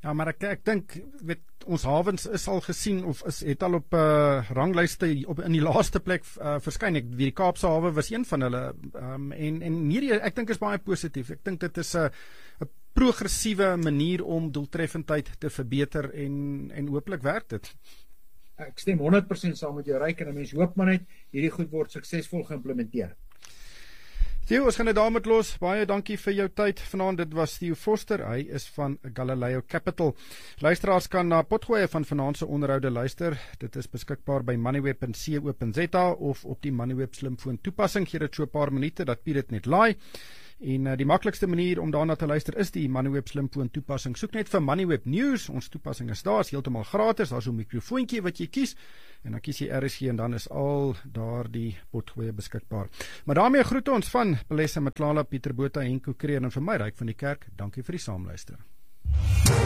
Ja, maar ek dink ons hawens is al gesien of het al op ranglyste in die laaste plek verskyn. Die Kaapse hawe was een van hulle en hierdie ek dink is baie positief. Ek dink dit is 'n progressiewe manier om doeltreffendheid te verbeter en hooplik werk dit. Ek stem 100% saam met jou, Ryk, en 'n mens hoop maar net hierdie goed word suksesvol geïmplementeer. Theo, ons gaan dit daarmee los. Baie dankie vir jou tyd vanaand. Dit was Theo Foster. Hy is van Galileo Capital. Luisteraars kan na potgoeie van vanaand se onderhoude luister. Dit is beskikbaar by moneyweb.co.za of op die Moneyweb slimfoon toepassing. Gee dit so 'n paar minute dat Piet dit net laai. En die maklikste manier om daarna te luister is die Moneyweb slimfoon toepassing. Soek net vir Moneyweb News. Ons toepassing is daar, is heeltemal gratis. Daar's 'n mikrofoontjie wat jy kies en dan kies jy RSG en dan is al daar die potgoeie beskikbaar. Maar daarmee groete ons van Pelessa Matlala, Pieter Botha, Henko Kreer en vir my Ryk van die Kerk. Dankie vir die saamluister.